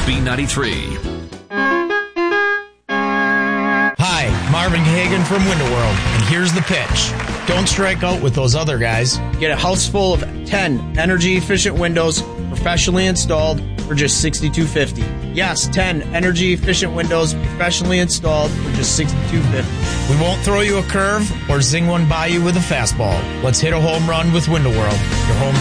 B93. Hi, Marvin Hagen from Window World, and here's the pitch. Don't strike out with those other guys. Get a house full of 10 energy-efficient windows professionally installed for just $62.50. Yes, 10 energy-efficient windows professionally installed for just $62.50. We won't throw you a curve or zing one by you with a fastball. Let's hit a home run with Window World, your home